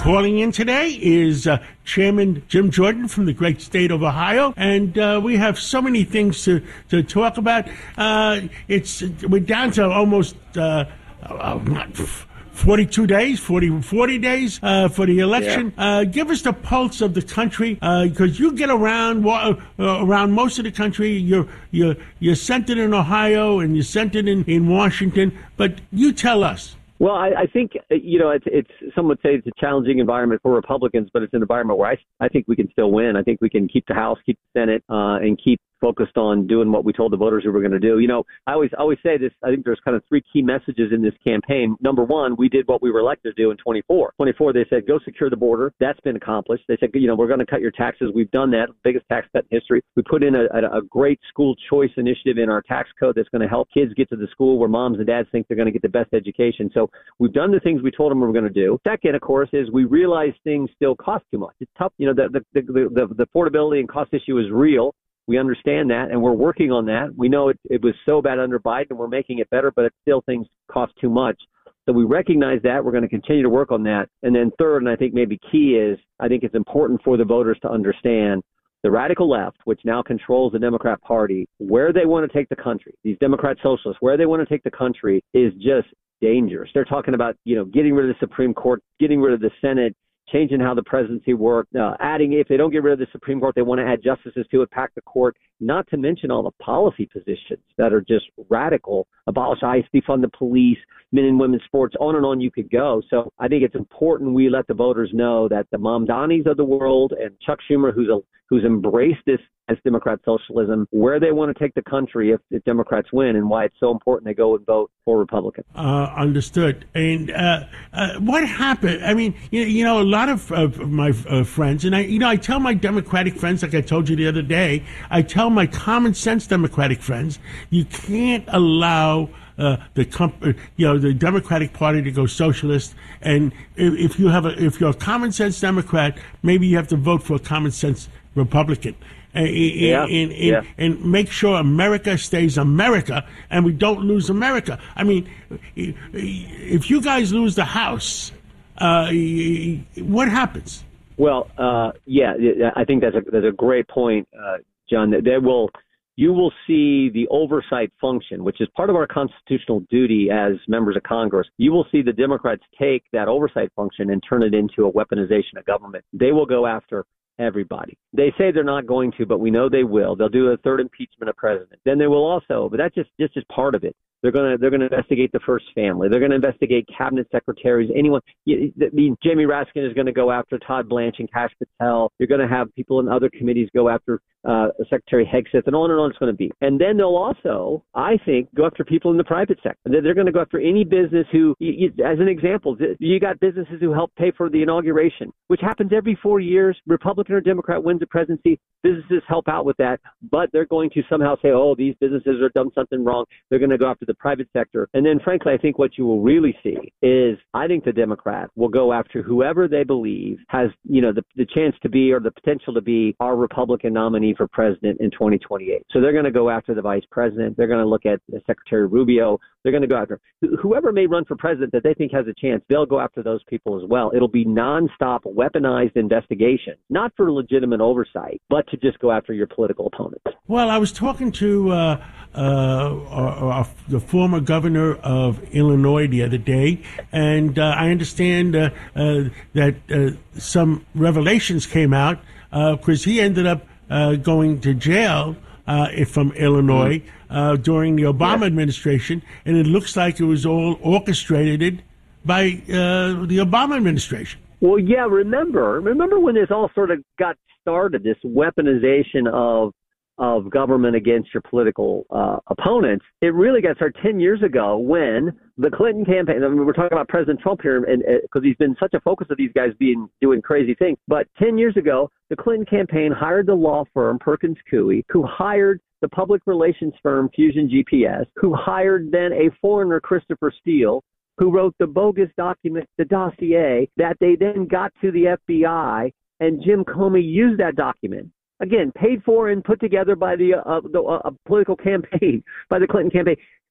Calling in today is Chairman Jim Jordan from the great state of Ohio, and we have so many things to talk about. We're down to almost 42 days, 40 days for the election. Yeah. Give us the pulse of the country, because you get around most of the country. You're centered in Ohio and you're centered in Washington, but you tell us. Well, I think, it's some would say it's a challenging environment for Republicans, but it's an environment where I think we can still win. I think we can keep the House, keep the Senate, and keep focused on doing what we told the voters we were going to do. I always say this. I think there's kind of three key messages in this campaign. Number one, we did what we were elected to do in 24. They said, go secure the border. That's been accomplished. They said, we're going to cut your taxes. We've done that. Biggest tax cut in history. We put in a great school choice initiative in our tax code that's going to help kids get to the school where moms and dads think they're going to get the best education. So we've done the things we told them we were going to do. Second, of course, is we realize things still cost too much. It's tough. The affordability and cost issue is real. We understand that, and we're working on that. We know it was so bad under Biden, and we're making it better, but it's still things cost too much. So we recognize that. We're going to continue to work on that. And then third, and I think maybe key is, I think it's important for the voters to understand the radical left, which now controls the Democrat Party, where they want to take the country. These Democrat socialists, where they want to take the country is just dangerous. They're talking about, getting rid of the Supreme Court, getting rid of the Senate, changing how the presidency works, adding, if they don't get rid of the Supreme Court, they want to add justices to it, pack the court, not to mention all the policy positions that are just radical, abolish ICE, defund the police, men and women's sports, on and on you could go. So I think it's important we let the voters know that the Mamdanis of the world and Chuck Schumer, who's embraced this as Democrat socialism, where they want to take the country if Democrats win, and why it's so important they go and vote for Republicans. Understood. And what happened? I mean, a lot of my friends, and I tell my Democratic friends, like I told you the other day, I tell my common sense Democratic friends, you can't allow the Democratic Party to go socialist, and if you're a common sense Democrat, maybe you have to vote for a common sense Republican. And make sure America stays America and we don't lose America. I mean, if you guys lose the House, what happens? Well, I think that's a great point, John. You will see the oversight function, which is part of our constitutional duty as members of Congress. You will see the Democrats take that oversight function and turn it into a weaponization of government. They will go after everybody. They say they're not going to, but we know they will. They'll do a third impeachment of president. Then they will also, but that's just part of it. They're going to investigate the first family. They're going to investigate cabinet secretaries, anyone. Jamie Raskin is going to go after Todd Blanche and Kash Patel. You're going to have people in other committees go after Secretary Hegseth, and on it's going to be. And then they'll also, I think, go after people in the private sector. They're going to go after any business who, as an example, you got businesses who help pay for the inauguration, which happens every 4 years. Republican or Democrat wins the presidency. Businesses help out with that, but they're going to somehow say, oh, these businesses have done something wrong. They're going to go after the private sector. And then, frankly, I think what you will really see is, I think the Democrat will go after whoever they believe has, the chance to be or the potential to be our Republican nominee for president in 2028. So they're going to go after the vice president. They're going to look at Secretary Rubio. They're going to go after whoever may run for president that they think has a chance. They'll go after those people as well. It'll be nonstop weaponized investigation, not for legitimate oversight, but to just go after your political opponents. Well, I was talking to the former governor of Illinois the other day, and I understand that some revelations came out because he ended up going to jail from Illinois during the Obama administration, and it looks like it was all orchestrated by the Obama administration. Well, yeah, remember when this all sort of got started, this weaponization of government against your political opponents. It really got started 10 years ago when the Clinton campaign, I mean, we're talking about President Trump here, and because he's been such a focus of these guys doing crazy things. But 10 years ago, the Clinton campaign hired the law firm Perkins Coie, who hired the public relations firm Fusion GPS, who hired then a foreigner, Christopher Steele, who wrote the bogus document, the dossier, that they then got to the FBI, and Jim Comey used that document. Again, paid for and put together by the political campaign, by the Clinton campaign,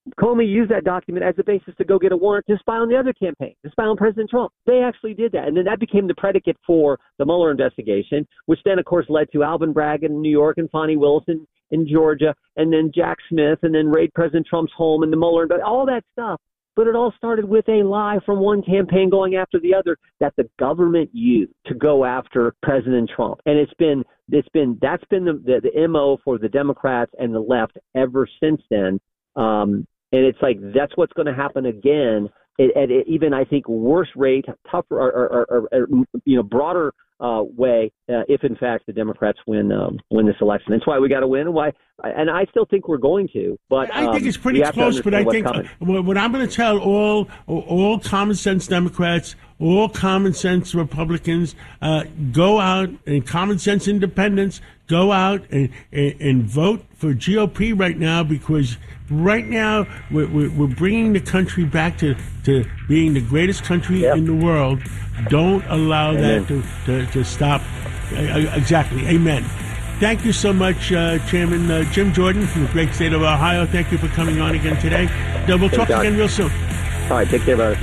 Comey used that document as a basis to go get a warrant to spy on the other campaign, to spy on President Trump. They actually did that. And then that became the predicate for the Mueller investigation, which then, of course, led to Alvin Bragg in New York and Fani Willis in Georgia, and then Jack Smith, and then raid President Trump's home and the Mueller, all that stuff. But it all started with a lie from one campaign going after the other that the government used to go after President Trump. And that's been the MO for the Democrats and the left ever since then. And it's like that's what's going to happen again at even, I think, worse rate, tougher or broader way if, in fact, the Democrats win this election. That's why we got to win. And I still think we're going to. But I think it's pretty close. But I think what I'm going to tell all common sense Democrats, all common sense Republicans, go out, and common sense independents, go out and vote for GOP right now, because right now we're bringing the country back to being the greatest country in the world. Don't allow Amen. That to stop. Exactly. Amen. Thank you so much, Chairman Jim Jordan from the great state of Ohio. Thank you for coming on again today. We'll talk again real soon. All right. Take care, brother.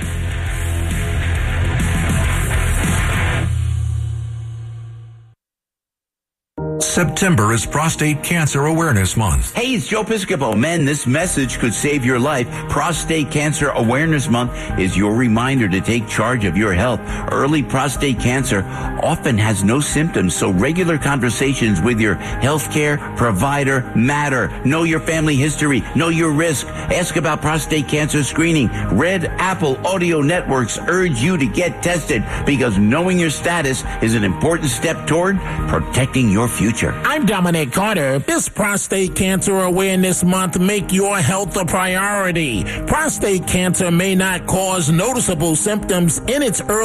September is Prostate Cancer Awareness Month. Hey, it's Joe Piscopo. Man, this message could save your life. Prostate Cancer Awareness Month is your reminder to take charge of your health. Early prostate cancer often has no symptoms, so regular conversations with your healthcare provider matter. Know your family history. Know your risk. Ask about prostate cancer screening. Red Apple Audio Networks urge you to get tested, because knowing your status is an important step toward protecting your future. I'm Dominic Carter. This Prostate Cancer Awareness Month, make your health a priority. Prostate cancer may not cause noticeable symptoms in its early